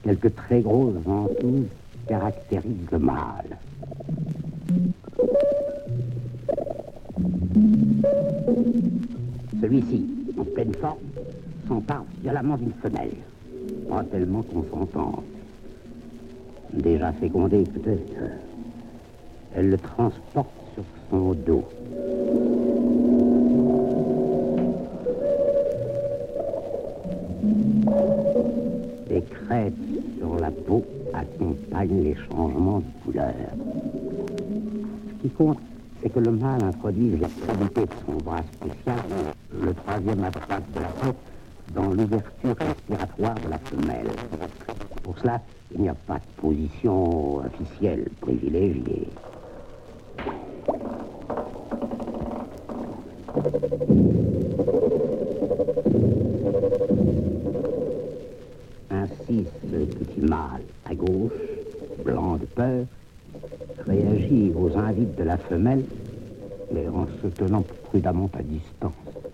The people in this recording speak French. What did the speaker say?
quelques très grosses ventouses caractérisent le mâle. Celui-ci, en pleine forme, s'empare violemment d'une femelle, pas tellement consentante. Déjà fécondée peut-être, elle le transporte sur son dos. Les crêtes sur la peau accompagnent les changements de couleur. Ce qui compte, c'est que le mâle introduise l'extrémité de son bras spécial, le troisième absence de la peau, dans l'ouverture respiratoire de la femelle. Pour cela, il n'y a pas de position officielle privilégiée. Ainsi, ce petit mâle à gauche, blanc de peur, réagit aux invites de la femelle, mais en se tenant prudemment à distance.